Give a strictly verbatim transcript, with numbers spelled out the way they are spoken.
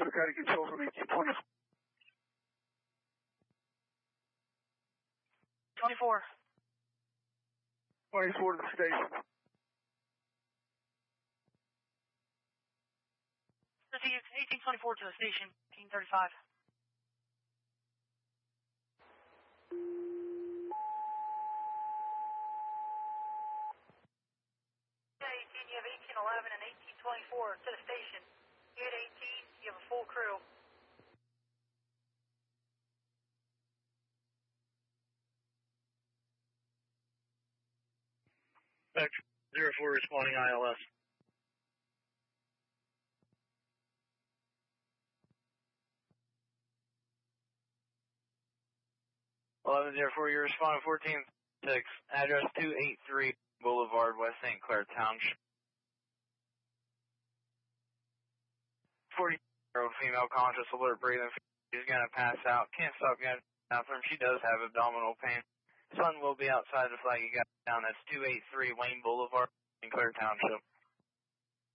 eleven, got to control from eighteen twenty. twenty-four. twenty-four to the station. Received eighteen twenty-four to the station, eighteen thirty-five. eighteen, you have eighteen eleven and eighteen twenty-four to the station. eight eighteen, you have a full crew. Vector zero four responding I L S. eleven zero four, you're responding fourteen six, address two eighty-three Boulevard, West Saint Clair Township. forty-year-old female, conscious, alert, breathing. She's going to pass out. Can't stop getting bathroom. She does have abdominal pain. Sun will be outside the flag you got down. That's two eighty-three Wayne Boulevard, Saint Clair Township.